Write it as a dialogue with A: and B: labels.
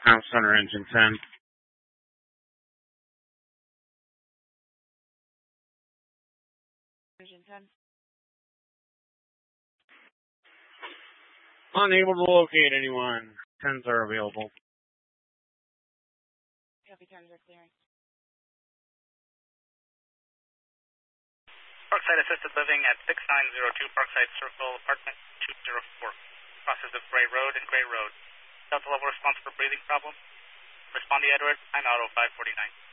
A: House Center Engine 10.
B: Engine 10.
A: Unable to locate anyone. 10s are available.
B: Copy, 10s are clearing.
C: Parkside Assisted Living at 6902 Parkside Circle, Apartment 204. Crosses of Gray Road and Gray Road. Delta level response for breathing problem. Respondee Edward, I'm Auto 549.